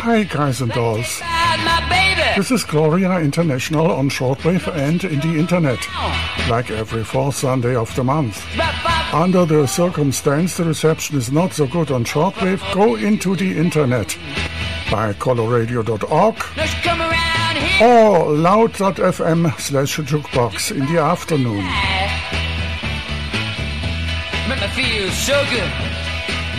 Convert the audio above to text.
Hi guys and dolls. This is Gloria International on shortwave and in the internet, like every fourth Sunday of the month. Under the circumstance the reception is not so good on shortwave, go into the internet by coloradio.org or loud.fm/jukebox in the afternoon. Make me feel so good.